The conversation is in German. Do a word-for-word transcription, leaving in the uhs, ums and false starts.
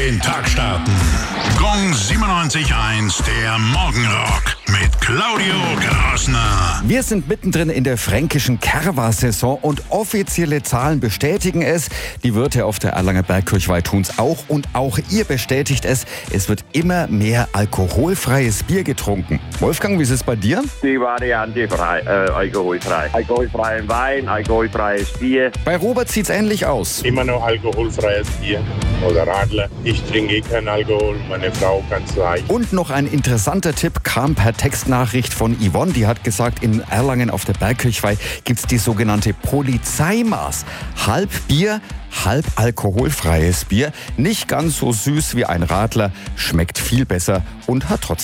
Den Tag starten. Gong siebenundneunzig Komma eins, der Morgenrock mit Claudio Grassner. Wir sind mittendrin in der fränkischen Kerwa-Saison und offizielle Zahlen bestätigen es. Die Wirte auf der Erlanger Bergkirchweih tun's auch und auch ihr bestätigt es. Es wird immer mehr alkoholfreies Bier getrunken. Wolfgang, wie ist es bei dir? Die Variante frei, äh, alkoholfrei. Alkoholfreien Wein, alkoholfreies Bier. Bei Robert sieht's ähnlich aus. Immer noch alkoholfreies Bier oder Radler. Ich trinke eh keinen Alkohol, meine Frau ganz leicht. Und noch ein interessanter Tipp kam per Textnachricht von Yvonne. Die hat gesagt, in Erlangen auf der Bergkirchweih gibt's die sogenannte Polizeimaß. Halb Bier, halb alkoholfreies Bier. Nicht ganz so süß wie ein Radler, schmeckt viel besser und hat trotzdem